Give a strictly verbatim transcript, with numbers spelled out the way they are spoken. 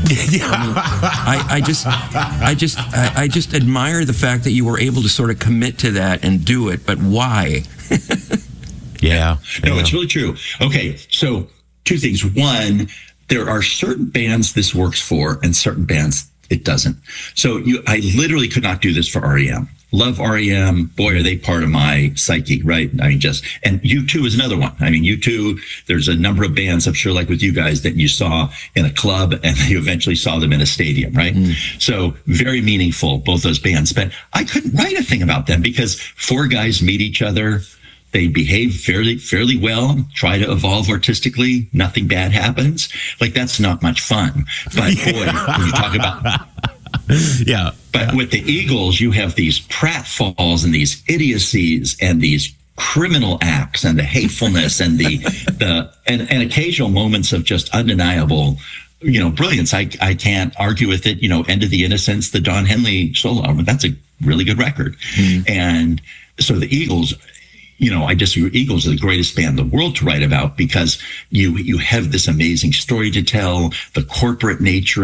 Yeah. I, I just, I just, I, I just admire the fact that you were able to sort of commit to that and do it. But why? Yeah. No, yeah. it's really true. Okay, so two things. One, there are certain bands this works for, and certain bands it doesn't. So you, I literally could not do this for R E M. Love R E M. Boy, are they part of my psyche, right? I mean, just, and U two is another one. I mean, U two, there's a number of bands, I'm sure, like with you guys, that you saw in a club and you eventually saw them in a stadium, right? Mm. So very meaningful, both those bands. But I couldn't write a thing about them because four guys meet each other. They behave fairly, fairly well, try to evolve artistically. Nothing bad happens. Like, that's not much fun. But boy, when you talk about... Yeah. But yeah. with the Eagles, you have these pratfalls and these idiocies and these criminal acts and the hatefulness and the, the, and, and occasional moments of just undeniable, you know, brilliance. I, I can't argue with it. You know, End of the Innocence, the Don Henley solo album, that's a really good record. Mm-hmm. And so the Eagles, you know, I just, Eagles are the greatest band in the world to write about because you, you have this amazing story to tell, the corporate nature